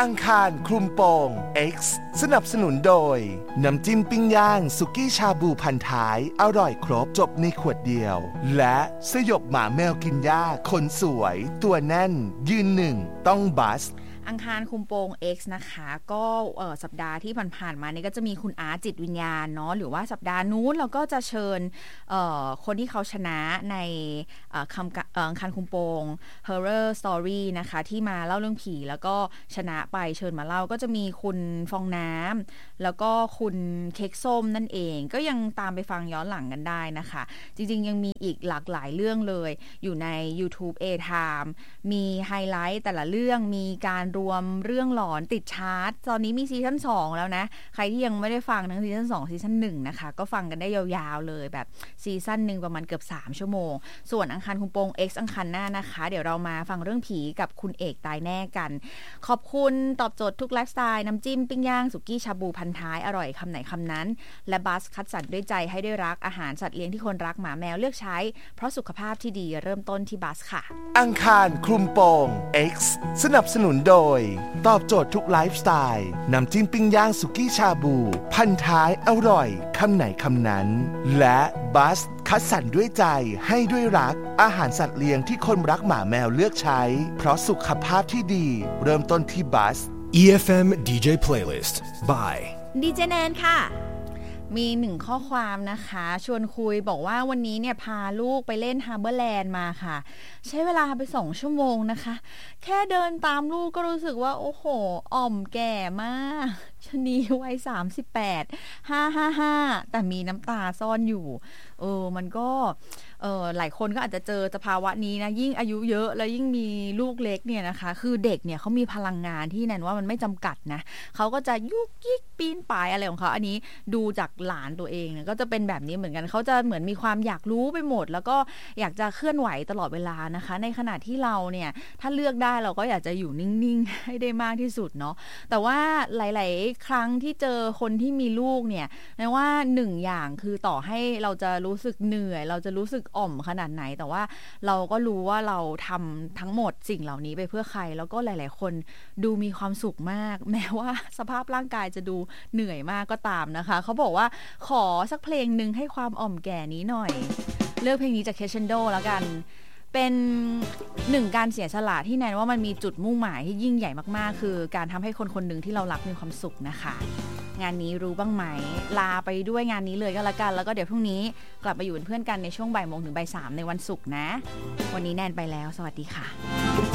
อังคารคลุมโปง X สนับสนุนโดยน้ำจิ้มปิ้งย่างสุกี้ชาบูพันท้ายอร่อยครบจบในขวดเดียวและสยบหมาแมวกินหญ้าคนสวยตัวแน่นยืนหนึ่งต้องบัสอังคารคุมโปง X นะคะก็สัปดาห์ที่ผ่านๆมานี่ก็จะมีคุณอาร์ตจิตวิญญาณเนาะหรือว่าสัปดาห์นู้นเราก็จะเชิญคนที่เขาชนะในอังคารคุมโปง Horror Story นะคะที่มาเล่าเรื่องผีแล้วก็ชนะไปเชิญมาเล่าก็จะมีคุณฟองน้ำแล้วก็คุณเค้กส้มนั่นเองก็ยังตามไปฟังย้อนหลังกันได้นะคะจริงๆยังมีอีกหลากหลายเรื่องเลยอยู่ใน YouTube A Time มีไฮไลท์แต่ละเรื่องมีการรวมเรื่องหลอนติดชาร์ตตอนนี้มีซีซั่น2แล้วนะใครที่ยังไม่ได้ฟังทั้งซีซั่น2ซีซั่น1นะคะก็ฟังกันได้ยาวๆเลยแบบซีซั่นนึงประมาณเกือบ3ชั่วโมงส่วนอังคารคุมโปง X อังคารหน้านะคะเดี๋ยวเรามาฟังเรื่องผีกับคุณเอกตายแน่กันขอบคุณตอบโจทย์ทุกไลฟ์สไตล์น้ำจิ้มปิ้งย่างสุกี้ชาบูพันท้ายอร่อยคำไหนคำนั้นและบัสคัดสรรด้วยใจให้ด้วยรักอาหารสัตว์เลี้ยงที่คนรักหมาแมวเลือกใช้เพราะสุขภาพที่ดีเริ่มต้นที่บัสค่ะอังคารคลุมโปง X สนับสนุนโดยตอบโจทย์ทุกไลฟ์สไตล์น้ำจิ้มปิ้งย่างสุกี้ชาบูพันท้ายอร่อยคำไหนคำนั้นและบัสคัดสรรด้วยใจให้ด้วยรักอาหารสัตว์เลี้ยงที่คนรักหมาแมวเลือกใช้เพราะสุขภาพที่ดีเริ่มต้นที่บัส EFM DJ Playlist by DJ แนนค่ะมี1ข้อความนะคะชวนคุยบอกว่าวันนี้เนี่ยพาลูกไปเล่นฮาร์เบอร์แลนด์มาค่ะใช้เวลาไป2ชั่วโมงนะคะแค่เดินตามลูกก็รู้สึกว่าโอ้โหอ่อมแก่มากชนีวัย38 555แต่มีน้ำตาซ่อนอยู่มันก็หลายคนก็อาจจะเจอสภาวะนี้นะยิ่งอายุเยอะแล้วยิ่งมีลูกเล็กเนี่ยนะคะคือเด็กเนี่ยเขามีพลังงานที่แน่นว่ามันไม่จำกัดนะเขาก็จะยุกยิกปีนป่ายอะไรของเขาอันนี้ดูจากหลานตัวเองเนี่ยก็จะเป็นแบบนี้เหมือนกันเขาจะเหมือนมีความอยากรู้ไปหมดแล้วก็อยากจะเคลื่อนไหวตลอดเวลานะคะในขณะที่เราเนี่ยถ้าเลือกได้เราก็อยากจะอยู่นิ่งๆให้ได้มากที่สุดเนาะแต่ว่าหลายๆครั้งที่เจอคนที่มีลูกเนี่ยนะว่า1อย่างคือต่อให้เราจะรู้สึกเหนื่อยเราจะรู้สึกอ่อมขนาดไหนแต่ว่าเราก็รู้ว่าเราทำทั้งหมดสิ่งเหล่านี้ไปเพื่อใครแล้วก็หลายๆคนดูมีความสุขมากแม้ว่าสภาพร่างกายจะดูเหนื่อยมากก็ตามนะคะเขาบอกว่าขอสักเพลงนึงให้ความอ่อมแก่นี้หน่อยเลือกเพลงนี้จาก Crescendo แล้วกันเป็นการเสียสละที่แนนว่ามันมีจุดมุ่งหมายที่ยิ่งใหญ่มากๆคือการทำให้คนคนหนึ่งที่เรารักมีความสุขนะคะงานนี้รู้บ้างไหมลาไปด้วยงานนี้เลยก็แล้วกันแล้วก็เดี๋ยวพรุ่งนี้กลับมาอยู่เป็นเพื่อนกันในช่วงบ่ายโมงถึงบ่ายสามในวันศุกร์นะวันนี้แนนไปแล้วสวัสดีค่ะ